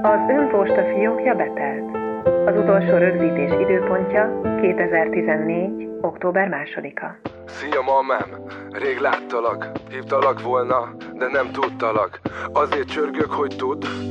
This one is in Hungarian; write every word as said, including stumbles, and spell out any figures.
Az ön posta fiókja betelt. Az utolsó rögzítés időpontja kétezer-tizennégy. október másodika. Szia, mamám! Rég láttalak, hívtalak volna, de nem tudtalak. Azért csörgök, hogy tudd,